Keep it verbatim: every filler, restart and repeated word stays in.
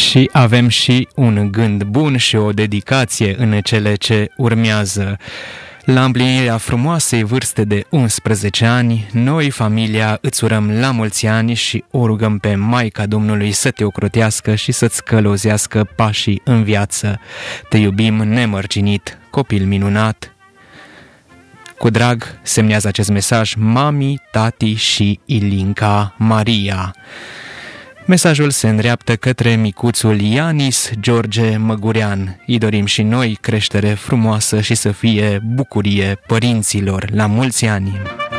Și avem și un gând bun și o dedicație în cele ce urmează. La împlinirea frumoasei vârste de unsprezece ani, noi, familia, îți urăm la mulți ani și o rugăm pe Maica Domnului să te ocrotească și să-ți călăuzească pașii în viață. Te iubim nemărginit, copil minunat. Cu drag semnează acest mesaj mami, tati și Ilinca Maria. Mesajul se îndreaptă către micuțul Ianis George Măgurean. Îi dorim și noi creștere frumoasă și să fie bucurie părinților. La mulți ani!